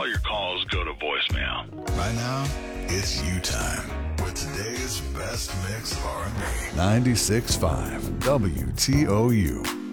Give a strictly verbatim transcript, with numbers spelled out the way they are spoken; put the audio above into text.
your calls go to voicemail. Right now, it's you time with today's best mix of R and B. ninety-six point five W T O U.